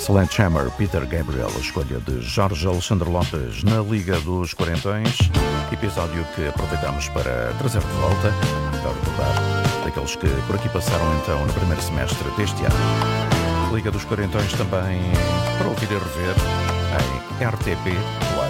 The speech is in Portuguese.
Sledgehammer, Peter Gabriel, a escolha de Jorge Alexandre Lopes na Liga dos Quarentões, episódio que aproveitamos para trazer de volta, para recordar daqueles que por aqui passaram então no primeiro semestre deste ano. Liga dos Quarentões também para ouvir e rever em RTP